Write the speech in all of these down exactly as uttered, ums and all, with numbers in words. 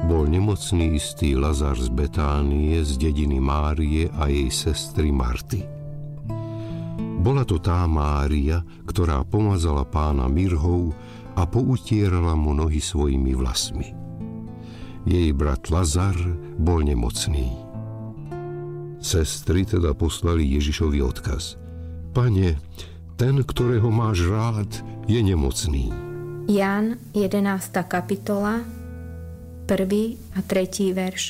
bol nemocný istý Lazar z Betánie, z dediny Márie a jej sestry Marty. Bola to tá Mária, ktorá pomazala pána mirhou a poutierala mu nohy svojimi vlasmi. Jej brat Lazar bol nemocný. Sestry teda poslali Ježišovi odkaz: Pane, ten, ktorého máš rád, je nemocný. Ján, jedenásta kapitola, prvý a tretí verš.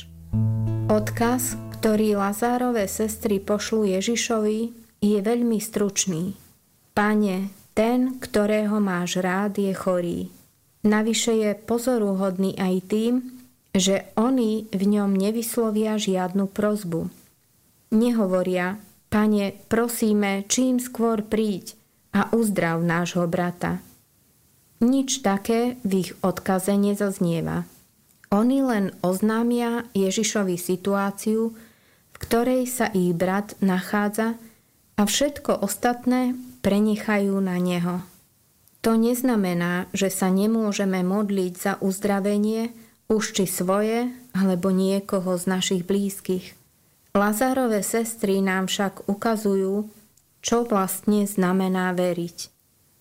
Odkaz, ktorý Lazárove sestry pošlú Ježišovi, je veľmi stručný. Pane, ten, ktorého máš rád, je chorý. Navyše je pozoruhodný aj tým, že oni v ňom nevyslovia žiadnu prosbu. Nehovoria: Pane, prosíme, čím skôr príď a uzdrav nášho brata. Nič také v ich odkaze nezaznieva. Oni len oznámia Ježišovi situáciu, v ktorej sa ich brat nachádza, a všetko ostatné prenechajú na neho. To neznamená, že sa nemôžeme modliť za uzdravenie už či svoje, alebo niekoho z našich blízkych. Lazárove sestry nám však ukazujú, čo vlastne znamená veriť.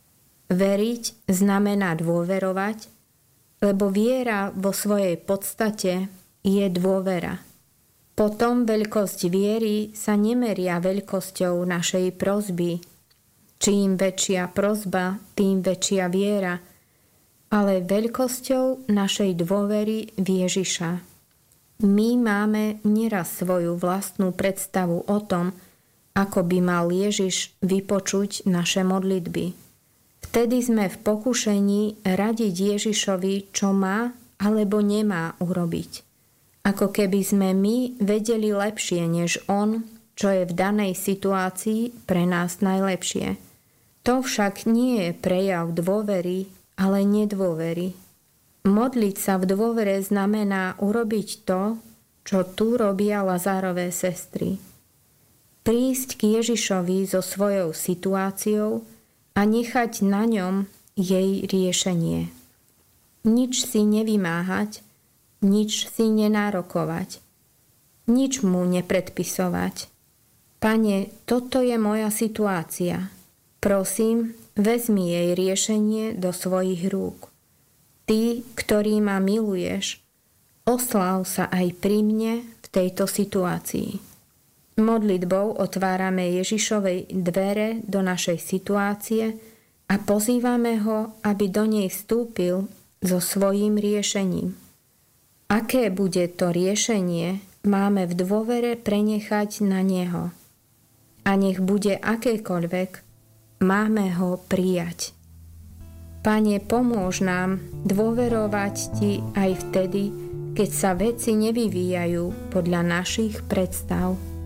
Veriť znamená dôverovať, lebo viera vo svojej podstate je dôvera. Potom veľkosť viery sa nemeria veľkosťou našej prosby. Čím väčšia prosba, tým väčšia viera, ale veľkosťou našej dôvery v Ježiša. My máme nieraz svoju vlastnú predstavu o tom, ako by mal Ježiš vypočuť naše modlitby. Vtedy sme v pokušení radiť Ježišovi, čo má alebo nemá urobiť. Ako keby sme my vedeli lepšie než on, čo je v danej situácii pre nás najlepšie. To však nie je prejav dôvery, ale nedôvery. Modliť sa v dôvere znamená urobiť to, čo tu robia Lazárove sestry. Prísť k Ježišovi so svojou situáciou a nechať na ňom jej riešenie. Nič si nevymáhať, nič si nenárokovať, nič mu nepredpisovať. Pane, toto je moja situácia. Prosím, vezmi jej riešenie do svojich rúk. Ty, ktorý ma miluješ, osláv sa aj pri mne v tejto situácii. Modlitbou otvárame Ježišovej dvere do našej situácie a pozývame ho, aby do nej vstúpil so svojím riešením. Aké bude to riešenie, máme v dôvere prenechať na neho. A nech bude akékoľvek, máme ho prijať. Pane, pomôž nám dôverovať Ti aj vtedy, keď sa veci nevyvíjajú podľa našich predstav.